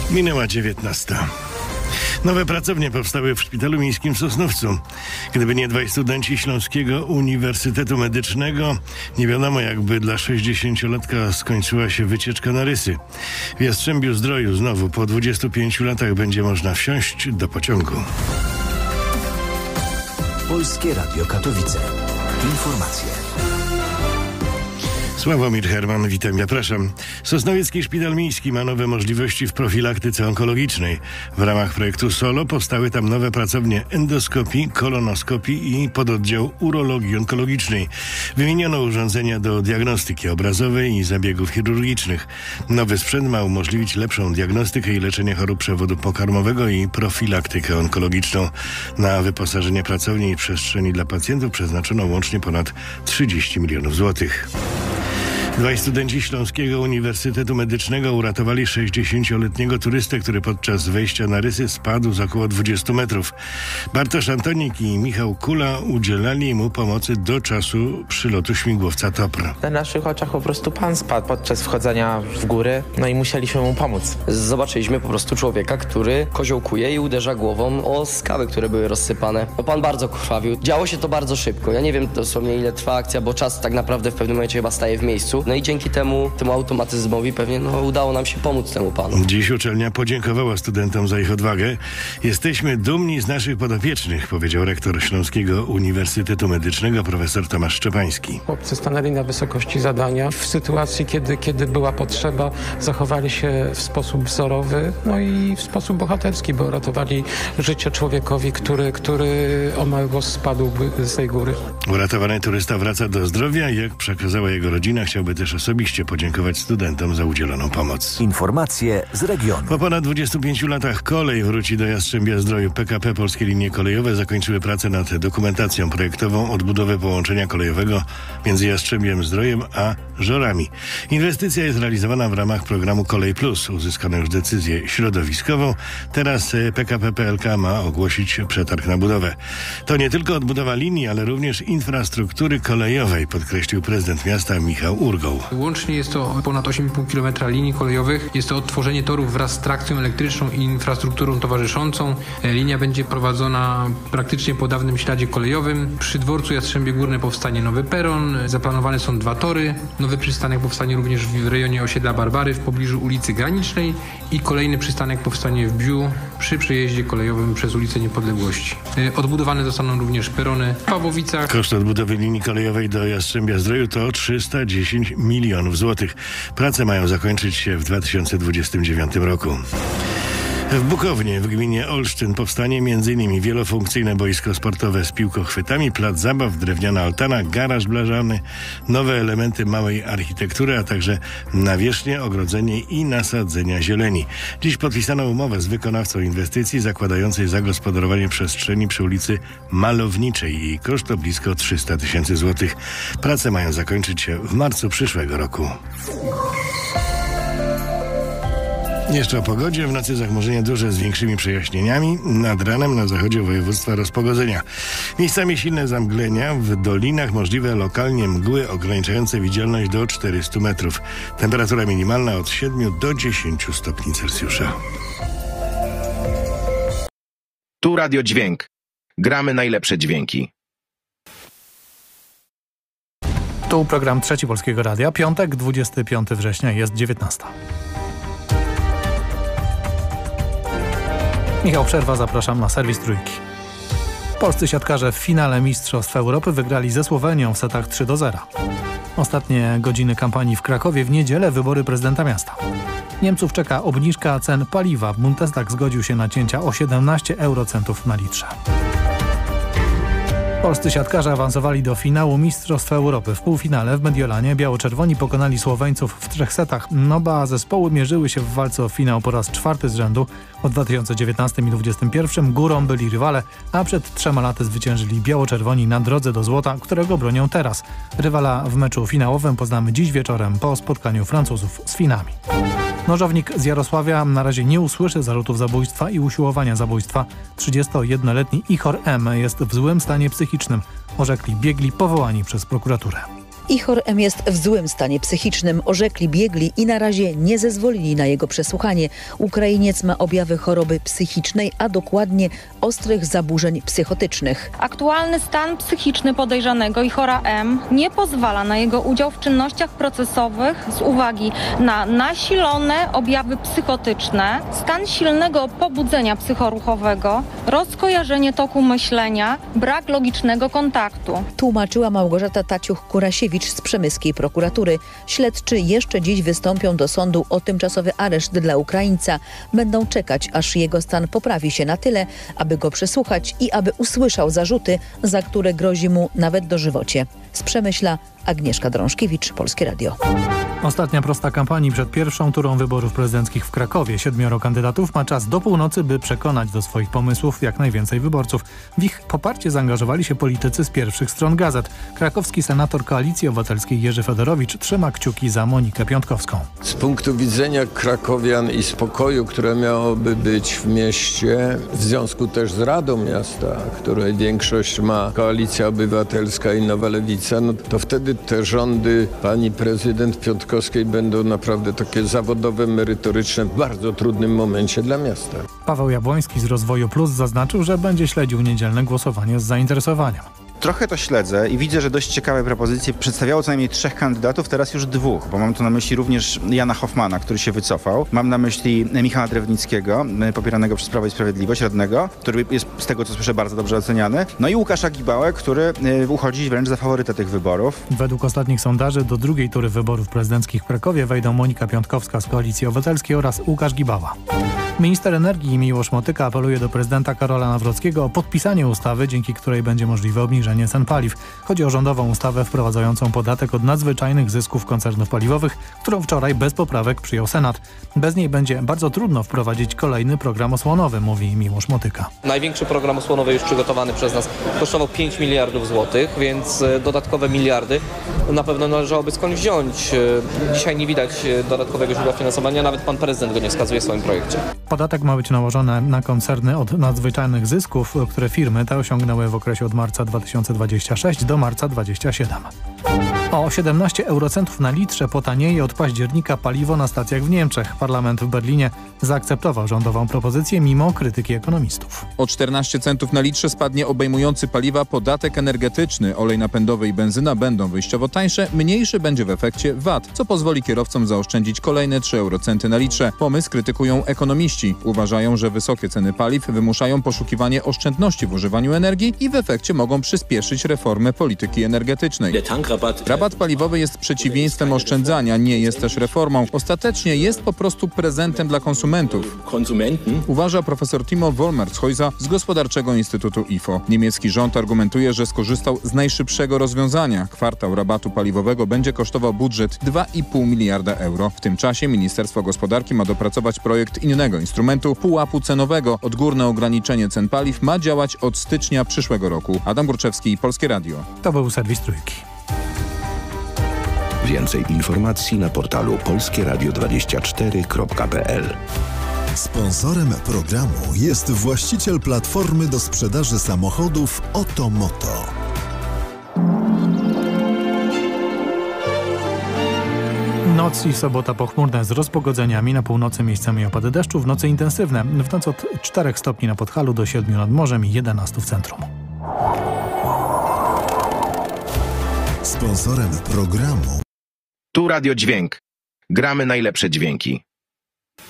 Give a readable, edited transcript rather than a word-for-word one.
Minęła 19. Nowe pracownie powstały w Szpitalu Miejskim w Sosnowcu. Gdyby nie dwaj studenci Śląskiego Uniwersytetu Medycznego, nie wiadomo, jakby dla 60-latka skończyła się wycieczka na Rysy. W Jastrzębiu-Zdroju znowu po 25 latach będzie można wsiąść do pociągu. Polskie Radio Katowice. Informacje. Sławomir Herman, witam, zapraszam. Sosnowiecki Szpital Miejski ma nowe możliwości w profilaktyce onkologicznej. W ramach projektu SOLO powstały tam nowe pracownie endoskopii, kolonoskopii i pododdział urologii onkologicznej. Wymieniono urządzenia do diagnostyki obrazowej i zabiegów chirurgicznych. Nowy sprzęt ma umożliwić lepszą diagnostykę i leczenie chorób przewodu pokarmowego i profilaktykę onkologiczną. Na wyposażenie pracowni i przestrzeni dla pacjentów przeznaczono łącznie ponad 30 milionów złotych. Dwaj studenci Śląskiego Uniwersytetu Medycznego uratowali 60-letniego turystę, który podczas wejścia na Rysy spadł z około 20 metrów. Bartosz Antonik i Michał Kula udzielali mu pomocy do czasu przylotu śmigłowca TOPR. Na naszych oczach po prostu pan spadł podczas wchodzenia w góry, no i musieliśmy mu pomóc. Zobaczyliśmy po prostu człowieka, który koziołkuje i uderza głową o skały, które były rozsypane. No pan bardzo krwawił. Działo się to bardzo szybko. Ja nie wiem dosłownie, ile trwa akcja, bo czas tak naprawdę w pewnym momencie chyba staje w miejscu. No i dzięki temu automatyzmowi pewnie udało nam się pomóc temu panu. Dziś uczelnia podziękowała studentom za ich odwagę. Jesteśmy dumni z naszych podopiecznych, powiedział rektor Śląskiego Uniwersytetu Medycznego profesor Tomasz Szczepański. Chłopcy stanęli na wysokości zadania. W sytuacji, kiedy była potrzeba, zachowali się w sposób wzorowy, no i w sposób bohaterski, bo ratowali życie człowiekowi, który omal spadł z tej góry. Uratowany turysta wraca do zdrowia. Jak przekazała jego rodzina, chciałby też osobiście podziękować studentom za udzieloną pomoc. Informacje z regionu. Po ponad 25 latach kolej wróci do Jastrzębia-Zdroju. PKP Polskie Linie Kolejowe zakończyły pracę nad dokumentacją projektową odbudowy połączenia kolejowego między Jastrzębiem-Zdrojem a Żorami. Inwestycja jest realizowana w ramach programu Kolej Plus. Uzyskano już decyzję środowiskową. Teraz PKP PLK ma ogłosić przetarg na budowę. To nie tylko odbudowa linii, ale również infrastruktury kolejowej, podkreślił prezydent miasta Michał Urgoł. Łącznie jest to ponad 8,5 km linii kolejowych. Jest to odtworzenie torów wraz z trakcją elektryczną i infrastrukturą towarzyszącą. Linia będzie prowadzona praktycznie po dawnym śladzie kolejowym. Przy dworcu Jastrzębie Górne powstanie nowy peron. Zaplanowane są 2 tory. Nowy przystanek powstanie również w rejonie osiedla Barbary w pobliżu ulicy Granicznej i kolejny przystanek powstanie w Biu przy przejeździe kolejowym przez ulicę Niepodległości. Odbudowane zostaną również perony w Pawłowicach. Koszt odbudowy linii kolejowej do Jastrzębia-Zdroju to 310 milionów złotych. Prace mają zakończyć się w 2029 roku. W Bukownie w gminie Olsztyn powstanie m.in. wielofunkcyjne boisko sportowe z piłkochwytami, plac zabaw, drewniana altana, garaż blaszany, nowe elementy małej architektury, a także nawierzchnie, ogrodzenie i nasadzenia zieleni. Dziś podpisano umowę z wykonawcą inwestycji zakładającej zagospodarowanie przestrzeni przy ulicy Malowniczej. Jej koszt to blisko 300 tysięcy złotych. Prace mają zakończyć się w marcu przyszłego roku. Jeszcze o pogodzie. W nocy zachmurzenia duże z większymi przejaśnieniami. Nad ranem na zachodzie województwa rozpogodzenia. Miejscami silne zamglenia. W dolinach możliwe lokalnie mgły ograniczające widzialność do 400 metrów. Temperatura minimalna od 7 do 10 stopni Celsjusza. Tu Radio Dźwięk. Gramy najlepsze dźwięki. Tu program Trzeci Polskiego Radia. Piątek, 25 września, jest 19. Michał Przerwa, zapraszam na serwis Trójki. Polscy siatkarze w finale Mistrzostw Europy wygrali ze Słowenią w setach 3-0. Ostatnie godziny kampanii w Krakowie, w niedzielę wybory prezydenta miasta. Niemców czeka obniżka cen paliwa. Bundestag zgodził się na cięcia o 17 eurocentów na litrze. Polscy siatkarze awansowali do finału Mistrzostw Europy. W półfinale w Mediolanie biało-czerwoni pokonali Słoweńców w 3 setach. Oba zespoły mierzyły się w walce o finał po raz 4 z rzędu. W 2019 i 2021 górą byli rywale, a przed 3 laty zwyciężyli biało-czerwoni na drodze do złota, którego bronią teraz. Rywala w meczu finałowym poznamy dziś wieczorem po spotkaniu Francuzów z Finami. Nożownik z Jarosławia na razie nie usłyszy zarzutów zabójstwa i usiłowania zabójstwa. 31-letni Ichor M. jest w złym stanie psychicznym, orzekli biegli powołani przez prokuraturę. Ihor M. jest w złym stanie psychicznym, orzekli biegli i na razie nie zezwolili na jego przesłuchanie. Ukrainiec ma objawy choroby psychicznej, a dokładnie ostrych zaburzeń psychotycznych. Aktualny stan psychiczny podejrzanego Ihora M. nie pozwala na jego udział w czynnościach procesowych z uwagi na nasilone objawy psychotyczne, stan silnego pobudzenia psychoruchowego, rozkojarzenie toku myślenia, brak logicznego kontaktu. Tłumaczyła Małgorzata Taciuch-Kurasiewicz z przemyskiej prokuratury. Śledczy jeszcze dziś wystąpią do sądu o tymczasowy areszt dla Ukraińca. Będą czekać, aż jego stan poprawi się na tyle, aby go przesłuchać i aby usłyszał zarzuty, za które grozi mu nawet dożywocie. Z Przemyśla Agnieszka Drążkiewicz, Polskie Radio. Ostatnia prosta kampanii przed pierwszą turą wyborów prezydenckich w Krakowie. 7 kandydatów ma czas do północy, by przekonać do swoich pomysłów jak najwięcej wyborców. W ich poparcie zaangażowali się politycy z pierwszych stron gazet. Krakowski senator Koalicji Obywatelskiej Jerzy Fedorowicz trzyma kciuki za Monikę Piątkowską. Z punktu widzenia krakowian i spokoju, które miałoby być w mieście, w związku też z Radą Miasta, której większość ma Koalicja Obywatelska i Nowa Lewica, no to wtedy te rządy pani prezydent Piątkowskiej będą naprawdę takie zawodowe, merytoryczne, w bardzo trudnym momencie dla miasta. Paweł Jabłoński z Rozwoju Plus zaznaczył, że będzie śledził niedzielne głosowanie z zainteresowaniem. Trochę to śledzę i widzę, że dość ciekawe propozycje przedstawiało co najmniej 3 kandydatów, teraz już 2, bo mam tu na myśli również Jana Hoffmana, który się wycofał. Mam na myśli Michała Drewnickiego, popieranego przez Prawo i Sprawiedliwość, radnego, który jest z tego, co słyszę, bardzo dobrze oceniany. No i Łukasza Gibałę, który uchodzi wręcz za faworytę tych wyborów. Według ostatnich sondaży do drugiej tury wyborów prezydenckich w Krakowie wejdą Monika Piątkowska z Koalicji Obywatelskiej oraz Łukasz Gibała. Minister energii Miłosz Motyka apeluje do prezydenta Karola Nawrockiego o podpisanie ustawy, dzięki której będzie możliwe obniżenie cen paliw. Chodzi o rządową ustawę wprowadzającą podatek od nadzwyczajnych zysków koncernów paliwowych, którą wczoraj bez poprawek przyjął Senat. Bez niej będzie bardzo trudno wprowadzić kolejny program osłonowy, mówi Miłosz Motyka. Największy program osłonowy już przygotowany przez nas kosztował 5 miliardów złotych, więc dodatkowe miliardy na pewno należałoby skądś wziąć. Dzisiaj nie widać dodatkowego źródła finansowania, nawet pan prezydent go nie wskazuje w swoim projekcie. Podatek ma być nałożony na koncerny od nadzwyczajnych zysków, które firmy te osiągnęły w okresie od marca 2026 do marca 2027. O 17 eurocentów na litrze potanieje od października paliwo na stacjach w Niemczech. Parlament w Berlinie zaakceptował rządową propozycję mimo krytyki ekonomistów. O 14 centów na litrze spadnie obejmujący paliwa podatek energetyczny. Olej napędowy i benzyna będą wyjściowo tańsze, mniejszy będzie w efekcie VAT, co pozwoli kierowcom zaoszczędzić kolejne 3 eurocenty na litrze. Pomysł krytykują ekonomiści. Uważają, że wysokie ceny paliw wymuszają poszukiwanie oszczędności w używaniu energii i w efekcie mogą przyspieszyć reformę polityki energetycznej. Rabat paliwowy jest przeciwieństwem oszczędzania, nie jest też reformą. Ostatecznie jest po prostu prezentem dla konsumentów. Uważa profesor Timo Wolmertshäuser z Gospodarczego Instytutu IFO. Niemiecki rząd argumentuje, że skorzystał z najszybszego rozwiązania. Kwartał rabatu paliwowego będzie kosztował budżet 2,5 miliarda euro. W tym czasie Ministerstwo Gospodarki ma dopracować projekt innego instrumentu, pułapu cenowego. Odgórne ograniczenie cen paliw ma działać od stycznia przyszłego roku. Adam Górczewski, Polskie Radio. To był serwis Trójki. Więcej informacji na portalu polskieradio24.pl. Sponsorem programu jest właściciel platformy do sprzedaży samochodów Otomoto. Noc i sobota pochmurne z rozpogodzeniami. Na północy miejscami opady deszczu, w nocy intensywne. W nocy od 4 stopni na Podhalu do 7 nad morzem i 11 w centrum. Sponsorem programu Tu Radio Dźwięk. Gramy najlepsze dźwięki.